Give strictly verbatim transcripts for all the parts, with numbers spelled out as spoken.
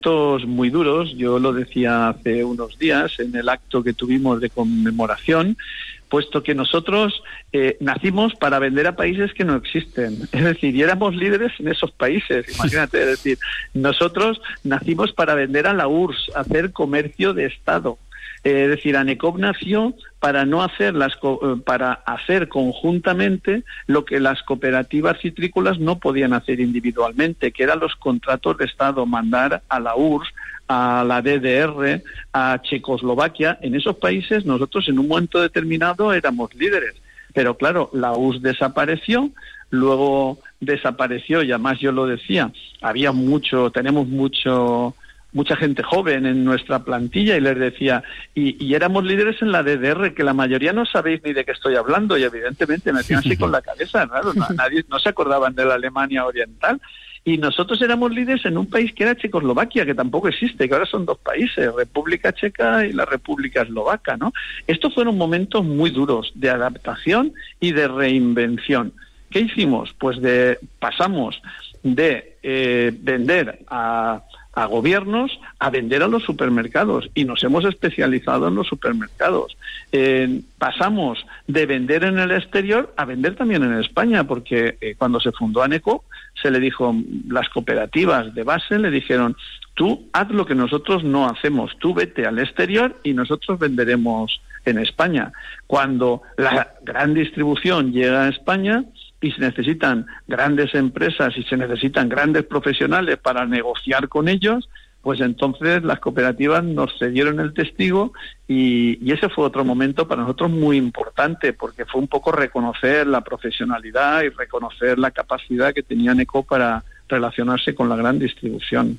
muy duros. Yo lo decía hace unos días en el acto que tuvimos de conmemoración, puesto que nosotros eh, nacimos para vender a países que no existen, es decir, y éramos líderes en esos países, imagínate, es decir, nosotros nacimos para vender a la U R S S, hacer comercio de Estado. Eh, es decir, ANECOP nació para no hacer las co- para hacer conjuntamente lo que las cooperativas citrícolas no podían hacer individualmente, que eran los contratos de Estado, mandar a la U R S S, a la D D R, a Checoslovaquia. En esos países nosotros en un momento determinado éramos líderes, pero claro, la U R S S desapareció, luego desapareció y además yo lo decía, había mucho, tenemos mucho mucha gente joven en nuestra plantilla y les decía, y, y éramos líderes en la D D R, que la mayoría no sabéis ni de qué estoy hablando, y evidentemente me hacían así con la cabeza, claro, no, nadie, no se acordaban de la Alemania Oriental, y nosotros éramos líderes en un país que era Checoslovaquia, que tampoco existe, que ahora son dos países, República Checa y la República Eslovaca, ¿no? Estos fueron momentos muy duros de adaptación y de reinvención. ¿Qué hicimos? Pues de pasamos de eh, vender a a gobiernos a vender a los supermercados, y nos hemos especializado en los supermercados. Eh, pasamos de vender en el exterior a vender también en España, porque eh, cuando se fundó ANECOP se le dijo, las cooperativas de base le dijeron, tú haz lo que nosotros no hacemos, tú vete al exterior y nosotros venderemos en España. Cuando la gran distribución llega a España y se necesitan grandes empresas y se necesitan grandes profesionales para negociar con ellos, pues entonces las cooperativas nos cedieron el testigo y, y ese fue otro momento para nosotros muy importante, porque fue un poco reconocer la profesionalidad y reconocer la capacidad que tenía ANECOP para relacionarse con la gran distribución.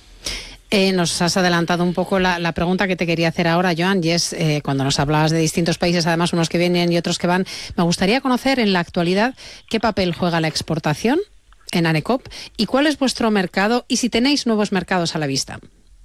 Eh, nos has adelantado un poco la, la pregunta que te quería hacer ahora, Joan, y es, eh, cuando nos hablabas de distintos países, además unos que vienen y otros que van, me gustaría conocer en la actualidad qué papel juega la exportación en ANECOP y cuál es vuestro mercado y si tenéis nuevos mercados a la vista.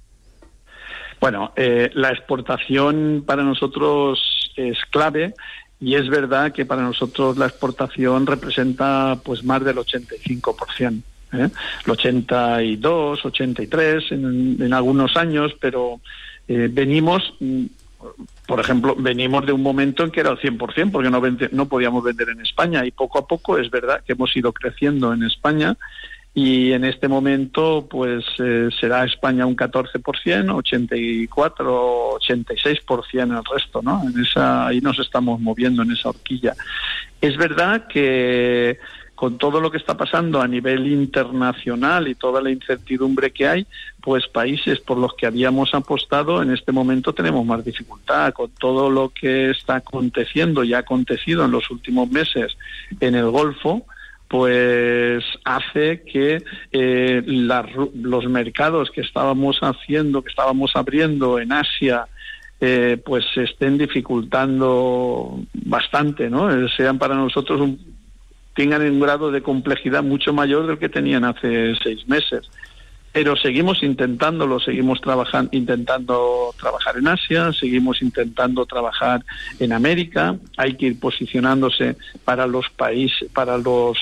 Bueno, eh, la exportación para nosotros es clave. Y es verdad que para nosotros la exportación representa pues más del ochenta y cinco por ciento. ¿eh? El ochenta y dos, ochenta y tres en, en algunos años, pero eh, venimos, por ejemplo, venimos de un momento en que era el cien por ciento, porque no, vende, no podíamos vender en España, y poco a poco es verdad que hemos ido creciendo en España, y en este momento pues eh, será España un catorce por ciento, ochenta y cuatro, ochenta y seis por ciento el resto, ¿no? En esa, ahí nos estamos moviendo en esa horquilla. Es verdad que con todo lo que está pasando a nivel internacional y toda la incertidumbre que hay, pues países por los que habíamos apostado en este momento tenemos más dificultad. Con todo lo que está aconteciendo y ha acontecido en los últimos meses en el Golfo, pues hace que eh, la, los mercados que estábamos haciendo, que estábamos abriendo en Asia, eh, pues se estén dificultando bastante, ¿no? Eh, sean para nosotros un, tengan un grado de complejidad mucho mayor del que tenían hace seis meses. Pero seguimos intentándolo, seguimos trabajando, intentando trabajar en Asia, seguimos intentando trabajar en América. Hay que ir posicionándose para los países, para los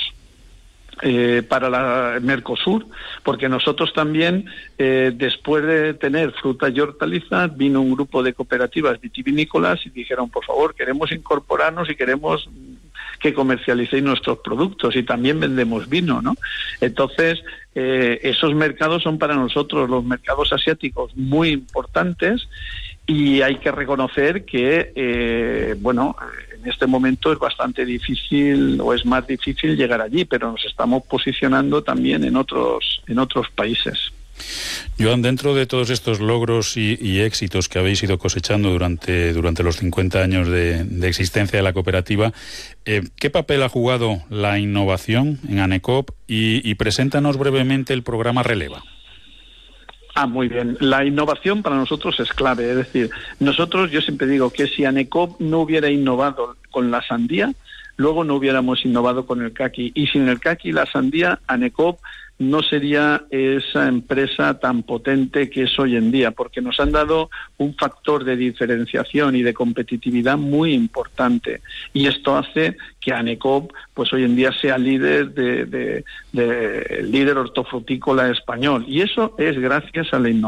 Eh, para la Mercosur, porque nosotros también, eh, después de tener frutas y hortalizas, vino un grupo de cooperativas vitivinícolas y dijeron, por favor, queremos incorporarnos y queremos que comercialicéis nuestros productos, y también vendemos vino, ¿no? Entonces, eh, esos mercados son para nosotros los mercados asiáticos muy importantes, y hay que reconocer que, eh, bueno, en este momento es bastante difícil, o es más difícil llegar allí, pero nos estamos posicionando también en otros, en otros países. Joan, dentro de todos estos logros y, y éxitos que habéis ido cosechando durante, durante los cincuenta años de, de existencia de la cooperativa, eh, ¿qué papel ha jugado la innovación en ANECOP? Y, y preséntanos brevemente el programa Releva. Ah, muy bien. La innovación para nosotros es clave. Es decir, nosotros, yo siempre digo que si ANECOP no hubiera innovado con la sandía, luego no hubiéramos innovado con el caqui. Y sin el caqui y la sandía, ANECOP no sería esa empresa tan potente que es hoy en día, porque nos han dado un factor de diferenciación y de competitividad muy importante, y esto hace que ANECOP pues hoy en día sea líder de, de, de líder hortofrutícola español, y eso es gracias a la innovación.